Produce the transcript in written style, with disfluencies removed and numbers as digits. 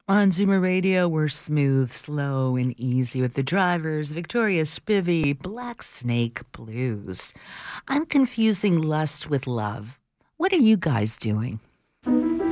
On Zoomer Radio, we're smooth, slow, and easy with the drivers, Victoria Spivey, Black Snake Blues. I'm confusing lust with love. What are you guys doing?